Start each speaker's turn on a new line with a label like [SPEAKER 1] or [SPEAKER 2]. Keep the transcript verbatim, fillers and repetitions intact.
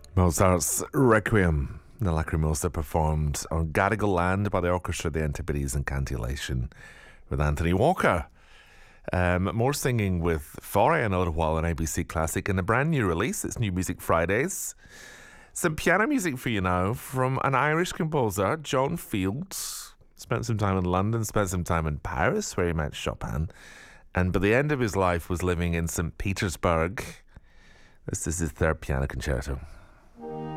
[SPEAKER 1] Mozart's Requiem, the Lacrimosa, performed on Gadigal land by the Orchestra the Antipodes in Cantillation with Anthony Walker. Um, more singing with Foray in a little while on A B C Classic and a brand new release. It's New Music Fridays. Some piano music for you now from an Irish composer, John Fields. Spent some time in London, spent some time in Paris where he met Chopin, and by the end of his life was living in Saint Petersburg. This is his third piano concerto.